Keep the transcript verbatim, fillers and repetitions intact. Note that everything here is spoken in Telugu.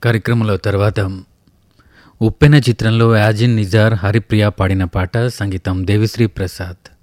కార్యక్రమంలో తర్వాత ఉప్పెన చిత్రంలో యాజిన్ నిజార్ హరిప్రియ పాడిన పాట, సంగీతం దేవిశ్రీ ప్రసాద్.